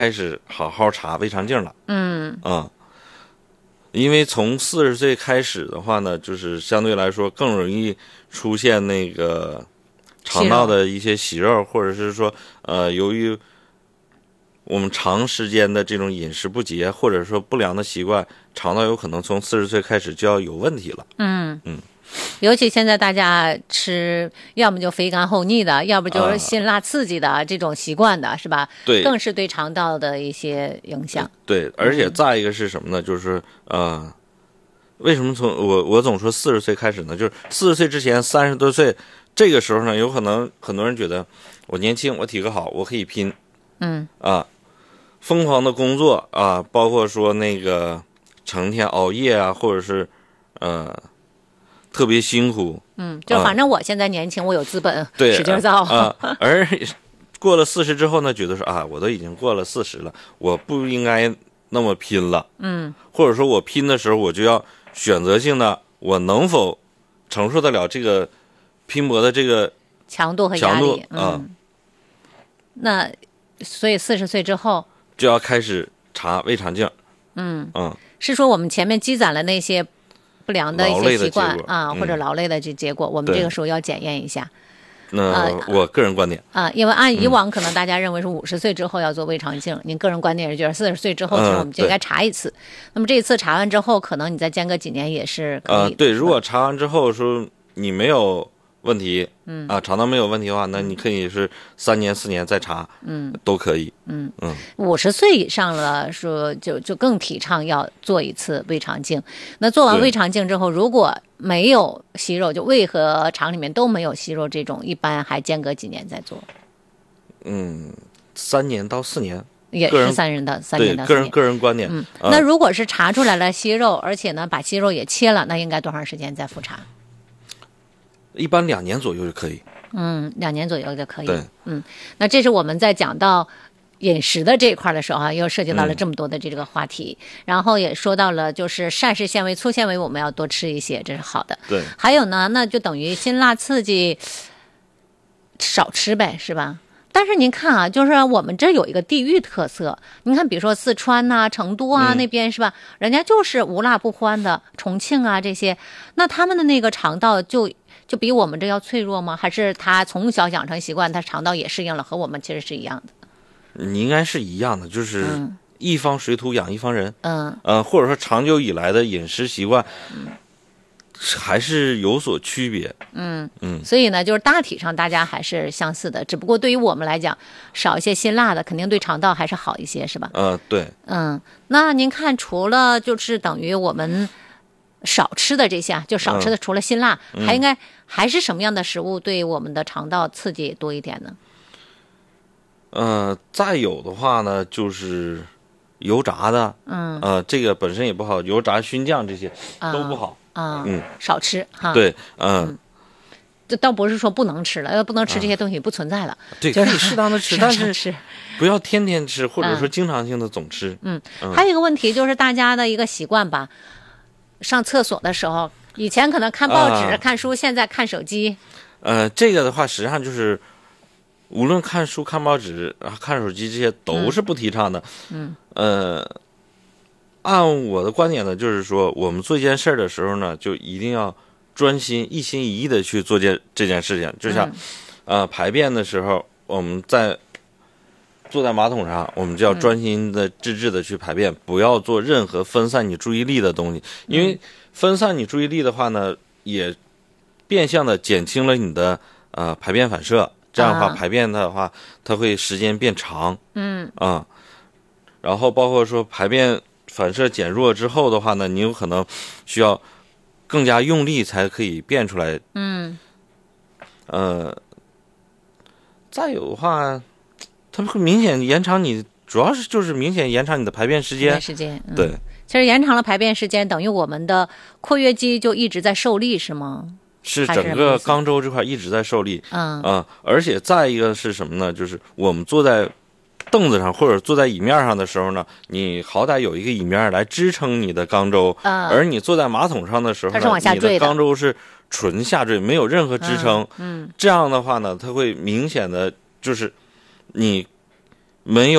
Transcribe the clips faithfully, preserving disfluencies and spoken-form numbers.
开始好好查胃肠镜了。 嗯啊、嗯，因为从四十岁开始的话呢，就是相对来说更容易出现那个肠道的一些息肉，或者是说呃，由于我们长时间的这种饮食不节，或者说不良的习惯，肠道有可能从四十岁开始就要有问题了。 嗯嗯， 尤其现在大家吃，要么就肥甘厚腻的，要不就是辛辣刺激的、啊、这种习惯的，是吧？ 对， 更是对肠道的一些影响。 对，而且再一个是什么呢？就是呃，为什么从我我总说四十岁开始呢？就是四十岁之前，三十多岁这个时候呢，有可能很多人觉得我年轻，我体格好，我可以拼。 嗯啊，疯狂的工作啊，包括说那个成天熬夜啊，或者是呃特别辛苦。 嗯，就反正我现在年轻，啊、我有资本， 对， 使劲造啊。而过了四十之后呢，觉得说啊，我都已经过了四十了，我不应该那么拼了。 嗯， 或者说我拼的时候，我就要选择性的，我能否承受得了这个拼搏的这个强度和压力？ 强度啊、 嗯，那。所以四十岁之后就要开始查胃肠镜。 嗯嗯， 是说我们前面积攒了那些不良的一些习惯啊， 嗯、 或者劳累的这结果，我们这个时候要检验一下。 那、呃、我个人观点啊，因为按以往可能大家认为是五十岁之后要做胃肠镜，嗯、您个人观点是觉得四十岁之后其实我们就应该查一次。嗯、那么这一次查完之后，可能你再间隔几年也是可以的。 呃，对，如果查完之后说你没有问题， 嗯啊，肠道没有问题的话，那你可以是三年四年再查， 嗯， 都可以， 嗯嗯。 五十岁以上了，说就就更提倡要做一次胃肠镜。那做完胃肠镜之后，如果没有息肉，就胃和肠里面都没有息肉，这种一般还间隔几年再做？ 嗯，三年到四年。 也是三人的三年到四年， 对，个人个人观点。 嗯，那如果是查出来了息肉，而且呢把息肉也切了，那应该多长时间再复查？ 一般两年左右就可以。 嗯，两年左右就可以。 对， 嗯，那这是我们在讲到饮食的这一块的时候啊，又涉及到了这么多的这个话题，嗯、然后也说到了就是膳食纤维、粗纤维我们要多吃一些，这是好的。 对， 还有呢，那就等于辛辣刺激少吃呗，是吧？但是您看啊，就是我们这有一个地域特色，您看，比如说四川呐、啊、成都啊、嗯、那边是吧？人家就是无辣不欢的，重庆啊这些，那他们的那个肠道就就比我们这要脆弱吗？还是他从小养成习惯，他肠道也适应了，和我们其实是一样的？ 你应该是一样的，就是一方水土养一方人。 嗯， 呃，或者说长久以来的饮食习惯。嗯，还是有所区别。 嗯嗯， 所以呢，就是大体上大家还是相似的，只不过对于我们来讲，少一些辛辣的，肯定对肠道还是好一些，是吧？ 呃，对。 嗯，那您看，除了就是等于我们少吃的这些，就少吃的，除了辛辣， 嗯、 还应该还是什么样的食物对我们的肠道刺激多一点呢？ 呃，再有的话呢，就是油炸的， 嗯， 呃，这个本身也不好，油炸、熏酱这些都不好。 啊， 嗯， 少吃哈。 对，嗯， 嗯这倒不是说不能吃了，要不能吃这些东西不存在了。 嗯、对， 就是、 可以适当的吃，但是吃不要天天吃，或者说经常性的总吃。 嗯，嗯还有一个问题就是大家的一个习惯吧，上厕所的时候，以前可能看报纸、啊、看书，现在看手机。 呃，这个的话，实际上就是无论看书、看报纸、看手机，这些都是不提倡的。 嗯， 呃。按我的观点呢，就是说，我们做一件事儿的时候呢，就一定要专心、一心一意的去做件这件事情。就像， 嗯、 呃，排便的时候，我们在坐在马桶上，我们就要专心的、致志的去排便，嗯、不要做任何分散你注意力的东西。因为分散你注意力的话呢，也变相的减轻了你的呃排便反射。这样的话， 啊、 排便的话，它会时间变长。 嗯啊、嗯，然后包括说排便反射减弱之后的话呢，你有可能需要更加用力才可以变出来。 嗯， 呃，再有的话，它会明显延长你，主要是就是明显延长你的排便时间。 排便时间，嗯、 对。 其实延长了排便时间，等于我们的括约肌就一直在受力，是吗？ 是整个肛周这块一直在受力。 嗯啊、呃，而且再一个是什么呢？就是我们坐在凳子上或者坐在椅面上的时候呢，你好歹有一个椅面来支撑你的肛周， 嗯、 而你坐在马桶上的时候呢， 它是往下坠的， 你的肛周是纯下坠，没有任何支撑。 嗯，嗯这样的话呢，它会明显的就是你没有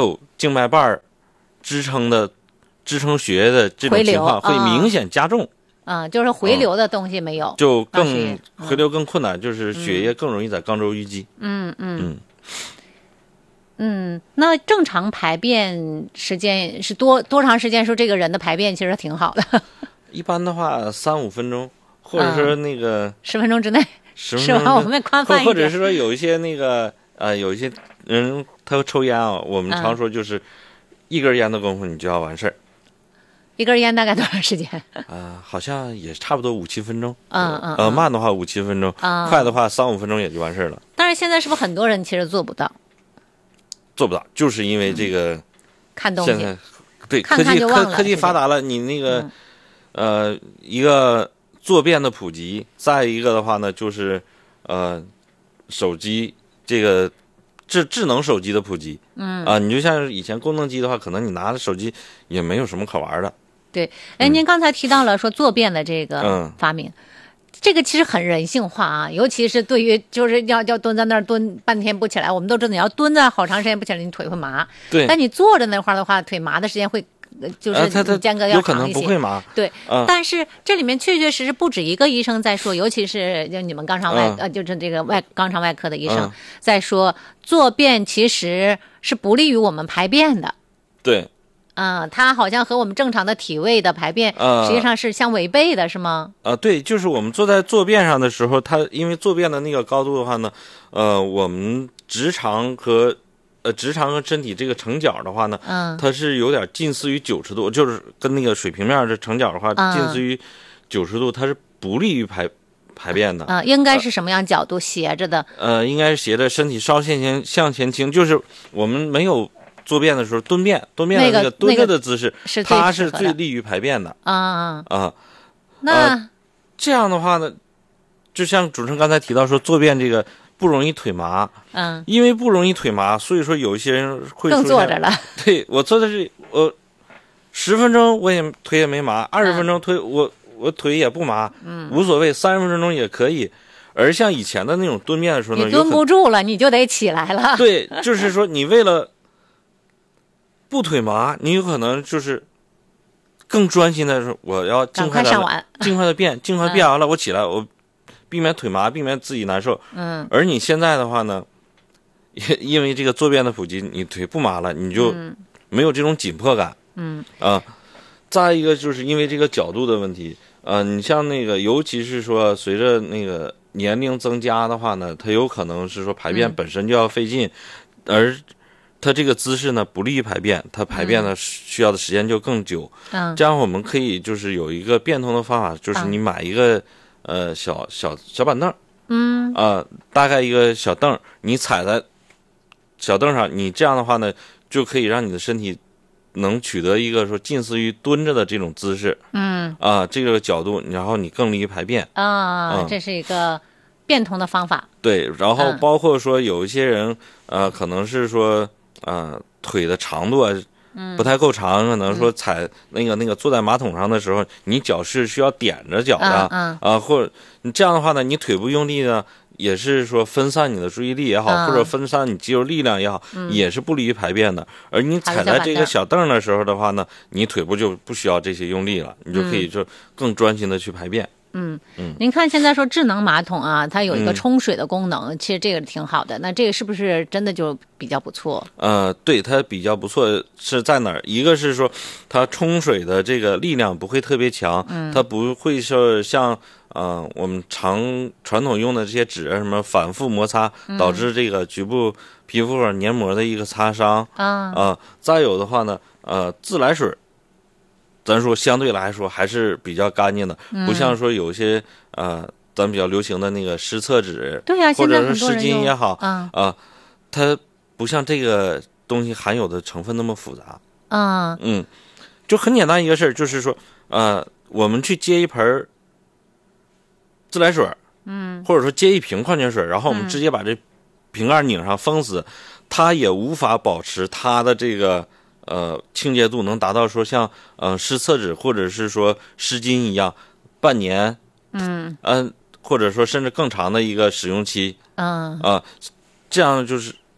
静脉瓣支撑的支撑血液的这种情况会明显加重。 啊、嗯，就是回流的东西没有，嗯、 就更回流更困难，嗯、就是血液更容易在肛周淤积。 嗯嗯嗯。嗯，那正常排便时间是多多长时间？说这个人的排便其实挺好的。 一般的话，三五分钟，或者说那个十、嗯、分钟之内， 十分钟是吧？我们宽泛一点。 或者是说有一些那个呃，有一些人他抽烟啊，我们常说就是一根烟的功夫你就要完事儿。 一根烟大概多长时间？ 啊、呃，好像也差不多五七分钟。 嗯嗯。 呃，慢的话五七分钟， 嗯、 快的话三五分钟也就完事儿了。 但是现在是不是很多人其实做不到？ 做不到，就是因为这个、嗯、 看东西。 现在对看看就忘了科技科科技发达了，你那个、嗯、呃一个坐便的普及，再一个的话呢就是呃手机这个智智能手机的普及。 嗯啊、呃，你就像以前功能机的话，可能你拿着手机也没有什么可玩的。 对，哎，您刚才提到了说坐便的这个发明。嗯这个其实很人性化啊，尤其是对于就是要要蹲在那儿蹲半天不起来，我们都知道你要蹲在好长时间不起来，你腿会麻。 对。 但你坐着那块儿的话，腿麻的时间会，就是间隔要长一些。 有可能不会麻。 对。 嗯、 但是这里面确确实实不止一个医生在说，尤其是就你们肛肠外、 嗯、 呃，就是这个外肛肠外科的医生、嗯、在说，坐便其实是不利于我们排便的。 对。 嗯，它好像和我们正常的体位的排便实际上是相违背的，呃、是吗？ 啊、呃，对，就是我们坐在坐便上的时候，它因为坐便的那个高度的话呢，呃，我们直肠和呃直肠和身体这个成角的话呢， 嗯， 它是有点近似于九十度，就是跟那个水平面这成角的话， 嗯、 近似于九十度，它是不利于排排便的。 啊、呃，应该是什么样角度？呃、斜着的？ 呃，应该是斜着，身体稍向前向前倾，就是我们没有。坐便的时候蹲便，蹲便的那个蹲着的姿势， 那个、 它是最利于排便的。 啊啊啊！ 那、 呃、这样的话呢，就像主持人刚才提到说，坐便这个不容易腿麻。 嗯， 因为不容易腿麻，所以说有一些人会更坐着了。 对，我坐在这里，我十分钟我也腿也没麻，二十分钟腿、嗯、我我腿也不麻， 嗯， 无所谓，三十分钟也可以。而像以前的那种蹲便的时候呢， 你蹲不住了，你就得起来了。 对，就是说你为了不腿麻，你有可能就是更专心的说，我要尽快的上完， 尽快的便，尽快便完了，嗯、我起来，我避免腿麻，避免自己难受。 嗯。 而你现在的话呢，因为这个坐便的普及，你腿不麻了，你就没有这种紧迫感。 嗯。 啊，再一个就是因为这个角度的问题，呃，你像那个，尤其是说随着那个年龄增加的话呢，它有可能是说排便本身就要费劲，嗯、而它这个姿势呢不利于排便，它排便呢、嗯、需要的时间就更久。 嗯， 这样我们可以就是有一个变通的方法，就是你买一个、嗯、呃小小小板凳， 嗯啊、呃，大概一个小凳，你踩在小凳上，你这样的话呢，就可以让你的身体能取得一个说近似于蹲着的这种姿势。 嗯啊，这个角度，然后你更利于排便。 啊、嗯，这是一个变通的方法。 对，然后包括说有一些人，呃，可能是说。呃，腿的长度啊，不太够长，嗯、可能说踩那个那个坐在马桶上的时候，你脚是需要点着脚的，啊、 嗯呃，或者你这样的话呢，你腿不用力呢，也是说分散你的注意力也好， 嗯、 或者分散你肌肉力量也好， 嗯、 也是不利于排便的。而你踩在这个小凳的时候的话呢，你腿部就不需要这些用力了，你就可以就更专心的去排便。 嗯嗯， 您看现在说智能马桶啊，它有一个冲水的功能，嗯、其实这个挺好的。那这个是不是真的就比较不错？ 呃，对，它比较不错是在哪儿？一个是说它冲水的这个力量不会特别强， 嗯、 它不会说像呃我们常传统用的这些纸什么反复摩擦， 嗯、 导致这个局部皮肤或黏膜的一个擦伤啊、 嗯呃。再有的话呢，呃，自来水。咱说相对来说还是比较干净的， 嗯、 不像说有一些呃，咱比较流行的那个湿厕纸， 对呀、啊， 或者是湿巾也好， 啊、 呃，它不像这个东西含有的成分那么复杂。 嗯嗯，就很简单一个事儿，就是说，呃，我们去接一盆自来水， 嗯， 或者说接一瓶矿泉水，然后我们直接把这瓶盖拧上封死，嗯、它也无法保持它的这个。呃，清洁度能达到说像呃湿厕纸或者是说湿巾一样，半年， 嗯嗯、呃，或者说甚至更长的一个使用期， 嗯啊、呃，这样就是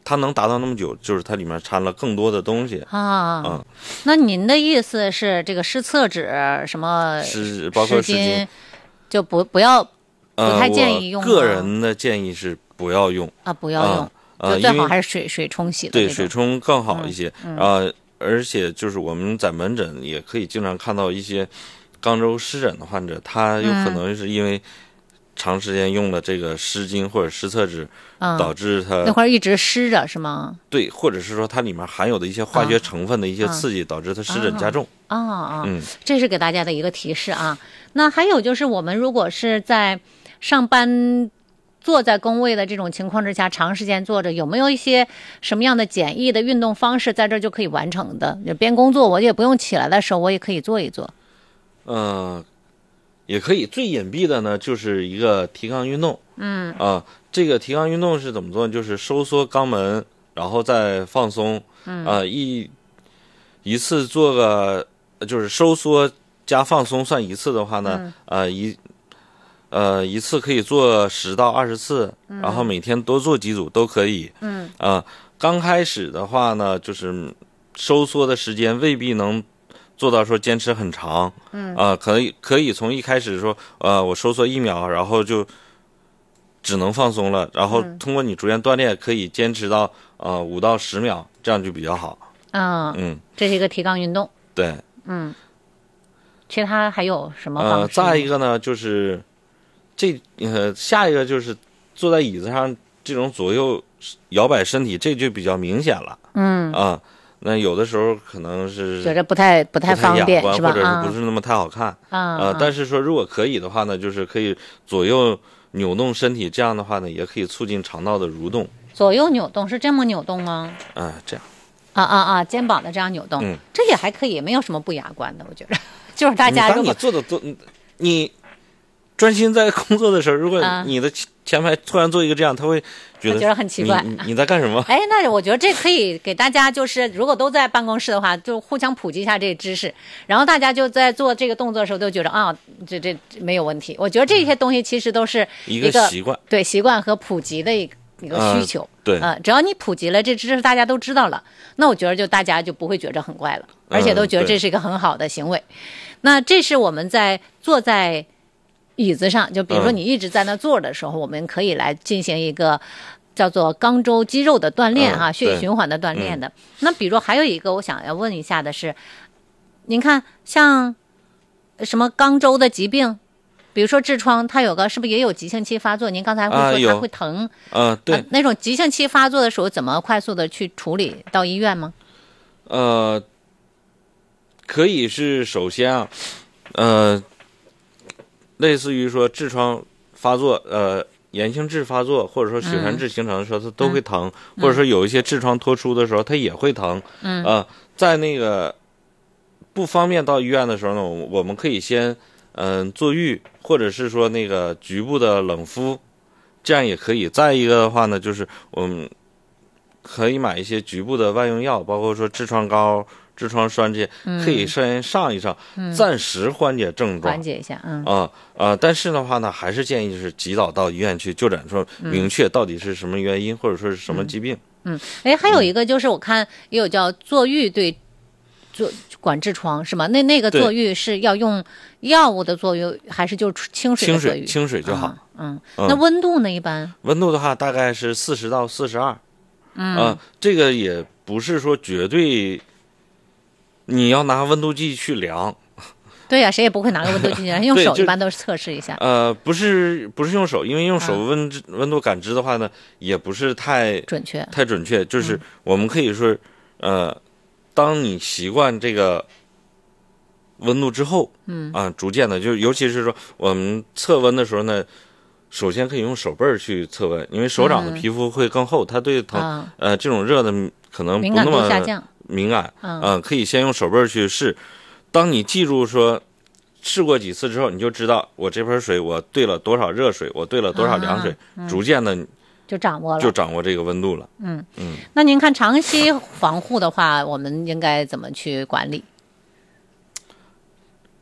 它能达到那么久，就是它里面掺了更多的东西啊。 嗯， 那您的意思是，这个湿厕纸什么湿包括湿巾就不不要不太建议用、 呃、我个人的建议是不要用啊，不要用， 呃、 就最好还是水水冲洗的。 对，水冲更好一些。 嗯嗯、 呃，而且就是我们在门诊也可以经常看到一些肛周湿疹的患者，他有可能是因为长时间用了这个湿巾或者湿厕纸， 嗯、 导致他那会儿一直湿着是吗？ 对，或者是说它里面含有的一些化学成分的一些刺激，导致它湿疹加重。 啊啊， 嗯， 这是给大家的一个提示啊。那还有就是，我们如果是在上班坐在工位的这种情况之下，长时间坐着，有没有一些什么样的简易的运动方式，在这就可以完成的？边工作我也不用起来的时候，我也可以做一做。 嗯、呃。也可以，最隐蔽的呢，就是一个提肛运动。 嗯啊、呃，这个提肛运动是怎么做呢？就是收缩肛门，然后再放松。 嗯啊、呃，一一次做个，就是收缩加放松算一次的话呢， 嗯、 呃一呃一次可以做十到二十次， 嗯、 然后每天多做几组都可以。 嗯啊、呃，刚开始的话呢，就是收缩的时间未必能做到说坚持很长， 嗯啊、呃，可以可以从一开始说，呃，我收缩一秒，然后就只能放松了，然后通过你逐渐锻炼，可以坚持到呃五到十秒，这样就比较好。 啊， 嗯， 这是一个提肛运动。 对， 嗯，其他还有什么方式？ 呃，再一个呢，就是这呃下一个就是坐在椅子上这种左右摇摆身体，这就比较明显了。 嗯啊。那有的时候可能是觉着不太不太方便，是吧？ 或者是不是那么太好看啊？ 呃，但是说如果可以的话呢，就是可以左右扭动身体，这样的话呢，也可以促进肠道的蠕动。 左右扭动是这么扭动吗？ 啊、呃，这样。 啊啊啊！肩膀的这样扭动， 嗯， 这也还可以，没有什么不雅观的，我觉得。就是大家如果当你做的做，你专心在工作的时候，如果你的前排突然做一个这样，他会觉得觉得很奇怪。 你, 你在干什么？ 哎，那我觉得这可以给大家，就是如果都在办公室的话，就互相普及一下这个知识，然后大家就在做这个动作的时候都觉得啊，这这没有问题。我觉得这些东西其实都是一个个习惯， 对习惯和普及的一个一个需求。 呃、对， 呃，只要你普及了这知识，大家都知道了，那我觉得就大家就不会觉着很怪了，而且都觉得这是一个很好的行为。 嗯、 那这是我们在坐在椅子上，就比如说你一直在那坐的时候， 嗯、 我们可以来进行一个叫做肛周肌肉的锻炼哈、 嗯， 血液循环的锻炼的。那比如说还有一个我想要问一下的是，您看像什么肛周的疾病，比如说痔疮，它有个是不是也有急性期发作？您刚才会说它会疼， 嗯、呃，对、 呃，那种急性期发作的时候，怎么快速的去处理？到医院吗？ 呃，可以是首先啊，呃。类似于说痔疮发作，呃，炎性痔发作，或者说血栓痔形成的时候，它都会疼， 嗯、 或者说有一些痔疮脱出的时候，它也会疼。 嗯， 呃，在那个不方便到医院的时候呢，我们可以先嗯、呃、坐浴，或者是说那个局部的冷敷，这样也可以。再一个的话呢，就是我们可以买一些局部的外用药，包括说痔疮膏、痔疮栓这些，可以先上一上， 嗯、 暂时缓解症状， 缓解一下，嗯啊啊、呃，但是的话呢，还是建议就是及早到医院去就诊，说明确到底是什么原因，嗯、或者说是什么疾病。 嗯，哎，还有一个就是我看也有叫坐浴对做管痔疮是吗？那那个坐浴是要用药物的坐浴，还是就是清水的坐浴？ 清水清水就好。 嗯，嗯那温度呢？一般温度的话大概是四十到四十二。 嗯、 呃，这个也不是说绝对。你要拿温度计去量， 对呀、啊，谁也不会拿个温度计量，用手一般都是测试一下。 呃，不是不是用手，因为用手温、啊、温度感知的话呢，也不是太准确， 太准确。就是我们可以说，嗯、呃，当你习惯这个温度之后， 嗯啊，逐渐的，就尤其是说我们测温的时候呢，首先可以用手背儿去测温，因为手掌的皮肤会更厚，嗯、它对疼、啊、呃这种热的可能不那么敏感度下降。 敏感， 嗯、 呃，可以先用手背去试。当你记住说试过几次之后，你就知道我这盆水我兑了多少热水，我兑了多少凉水，啊嗯、逐渐的就掌握了， 就掌握这个温度了。 嗯嗯。 那您看长期防护的话，我们应该怎么去管理？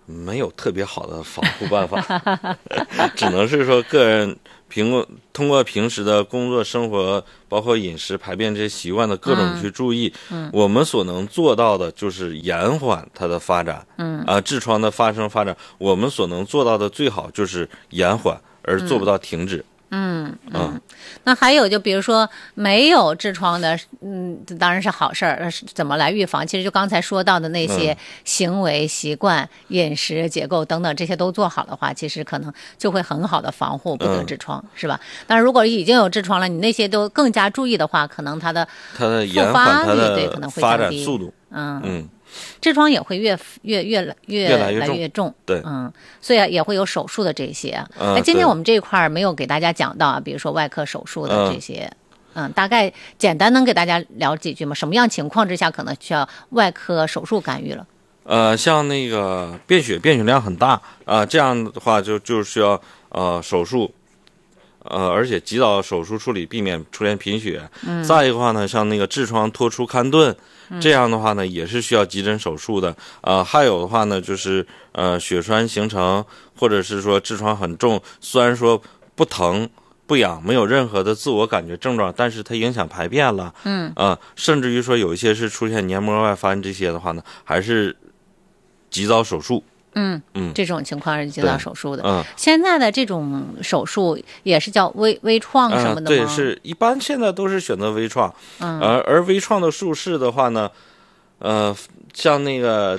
没有特别好的防护办法，只能是说个人平过通过平时的工作生活，包括饮食、排便这些习惯的各种去注意。嗯，我们所能做到的就是延缓它的发展。嗯，啊、呃，痔疮的发生发展，我们所能做到的最好就是延缓，而做不到停止。 嗯嗯，那还有就比如说没有痔疮的，嗯，当然是好事儿。怎么来预防？其实就刚才说到的那些行为习惯、饮食结构等等这些都做好的话，其实可能就会很好的防护不得痔疮，嗯、是吧？但是如果已经有痔疮了，你那些都更加注意的话，可能它的它的延缓它的发展速度， 嗯嗯。痔疮也会越越越来越越来越重， 越重对， 嗯，所以也会有手术的这些。哎、嗯，今天我们这一块没有给大家讲到啊，比如说外科手术的这些，嗯, 嗯，大概简单能给大家聊几句吗？什么样情况之下可能需要外科手术干预了？ 呃，像那个便血便血量很大啊、呃，这样的话就就需要呃手术。呃，而且及早手术处理，避免出现贫血。嗯，再一个话呢，像那个痔疮脱出勘顿，这样的话呢，也是需要急诊手术的。呃，还有的话呢，就是呃血栓形成，或者是说痔疮很重，虽然说不疼不痒，没有任何的自我感觉症状，但是它影响排便了。嗯，啊、呃，甚至于说有一些是出现黏膜外翻这些的话呢，还是及早手术。 嗯嗯，这种情况是及早手术的。 嗯， 现在的这种手术也是叫微微创什么的吗？ 嗯、对，是一般现在都是选择微创。嗯，而而微创的术式的话呢，呃，像那个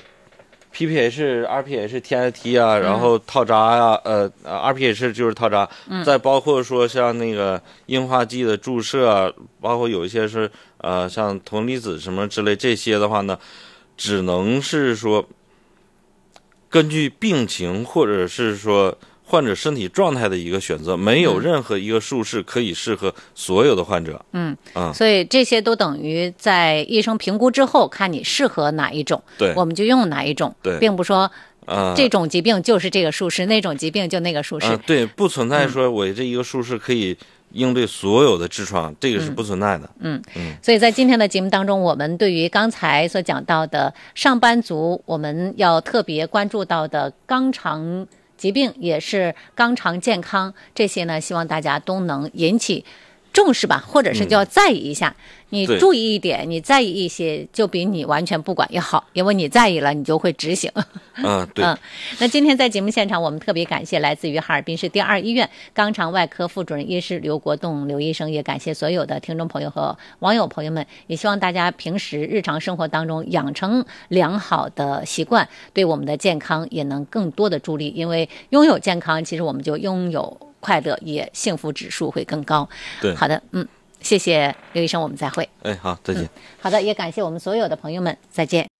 P P H、R P H、T I T 啊，然后套扎呀、啊，呃，R P H 就是套扎，嗯、再包括说像那个硬化剂的注射、啊，包括有一些是呃像铜离子什么之类这些的话呢，只能是说。根据病情或者是说患者身体状态的一个选择，没有任何一个术式可以适合所有的患者。 嗯嗯，所以这些都等于在医生评估之后，看你适合哪一种， 对， 我们就用哪一种， 对， 并不说。呃，这种疾病就是这个术式，那种疾病就那个术式。 呃、对，不存在说我这一个术式可以应对所有的痔疮，这个是不存在的。 嗯 嗯, 嗯，所以在今天的节目当中，我们对于刚才所讲到的上班族，我们要特别关注到的肛肠疾病，也是肛肠健康，这些呢，希望大家都能引起重视吧，或者是就要在意一下。嗯，你注意一点，你在意一些，就比你完全不管要好，因为你在意了，你就会执行。 嗯，对。 嗯，那今天在节目现场，我们特别感谢来自于哈尔滨市第二医院肛肠外科副主任医师刘国栋刘医生，也感谢所有的听众朋友和网友朋友们，也希望大家平时日常生活当中养成良好的习惯，对我们的健康也能更多的助力，因为拥有健康，其实我们就拥有快乐，也幸福指数会更高。 对， 好的，嗯。谢谢刘医生，我们再会。 哎，好，再见。 嗯，好的，也感谢我们所有的朋友们，再见。